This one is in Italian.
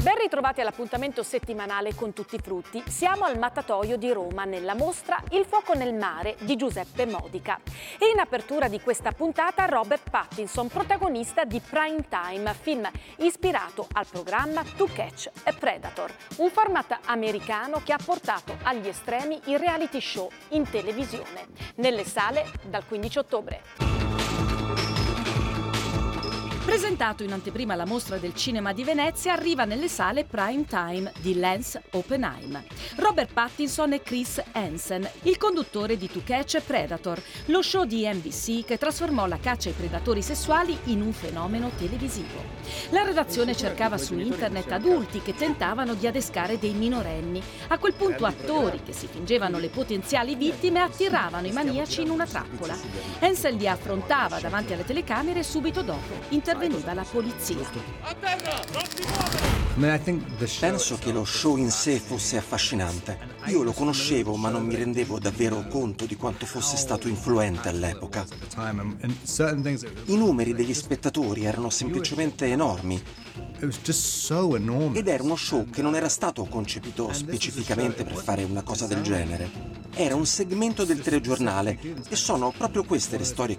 Ben ritrovati all'appuntamento settimanale con Tutti i Frutti. Siamo al Mattatoio di Roma nella mostra Il fuoco nel mare di Giuseppe Modica. E in apertura di questa puntata Robert Pattinson, protagonista di Prime Time, film ispirato al programma To Catch a Predator, un format americano che ha portato agli estremi il reality show in televisione. Nelle sale dal 15 ottobre. Presentato in anteprima alla Mostra del Cinema di Venezia, arriva nelle sale Prime Time di Lance Oppenheim. Robert Pattinson e Chris Hansen, il conduttore di To Catch a Predator, lo show di NBC che trasformò la caccia ai predatori sessuali in un fenomeno televisivo. La redazione cercava su internet adulti che tentavano di adescare dei minorenni. A quel punto attori che si fingevano le potenziali vittime attiravano i maniaci in una trappola. Hansen li affrontava davanti alle telecamere e subito dopo interveniva la polizia. Penso che lo show in sé fosse affascinante. Io lo conoscevo, ma non mi rendevo davvero conto di quanto fosse stato influente all'epoca. I numeri degli spettatori erano semplicemente enormi. Ed era uno show che non era stato concepito specificamente per fare una cosa del genere. Era un segmento del telegiornale e sono proprio queste le storie